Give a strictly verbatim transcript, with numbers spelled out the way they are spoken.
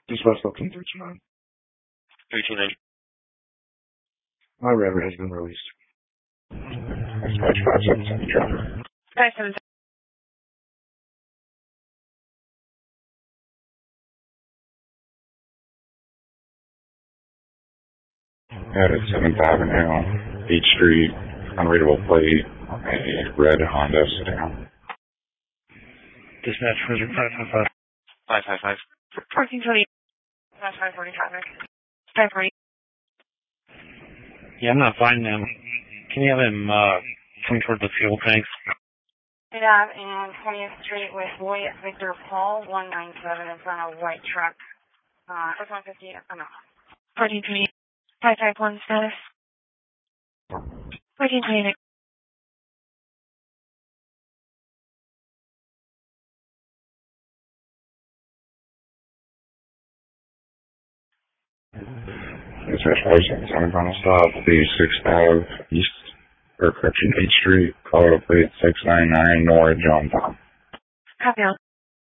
East West Oakland three two nine. three two nine. My river has been released. Dispatch five seven seven traffic. five seven seven. Head at seventh Avenue, Beach Street, unreadable plate, a red Honda sedan. Dispatch for five five five. five five five. fourteen twenty. That's five forty traffic. five forty. Yeah, I'm not finding him. Can you have him uh, coming toward the fuel tanks? Yeah, and twentieth Street with Wyatt Victor Paul, one nine seven in front of white truck. Uh, F one fifty, oh no. fourteen twenty. five five one status. fourteen twenty. Dispatch five seven seven final stop, the sixth Avenue East, or correction, eighth Street, Colorado plate six nine nine, Nora John Tom. Copy on.